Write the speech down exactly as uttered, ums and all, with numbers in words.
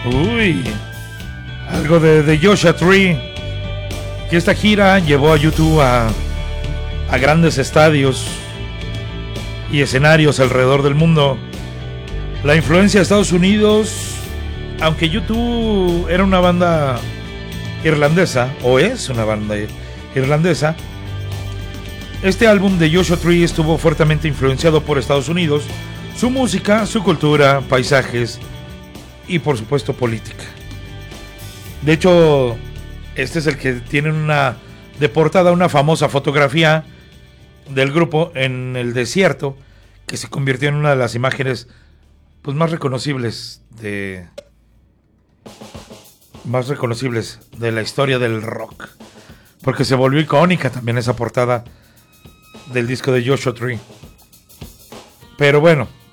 Uy, algo de, de Joshua Tree, que esta gira llevó a U dos a, a grandes estadios y escenarios alrededor del mundo. La influencia de Estados Unidos, aunque U dos era una banda irlandesa, o es una banda irlandesa, este álbum de Joshua Tree estuvo fuertemente influenciado por Estados Unidos, su música, su cultura, paisajes y por supuesto política. De hecho, este es el que tiene una de portada una famosa fotografía del grupo en el desierto, que se convirtió en una de las imágenes pues más reconocibles de más reconocibles de la historia del rock, porque se volvió icónica también esa portada del disco de Joshua Tree. Pero bueno,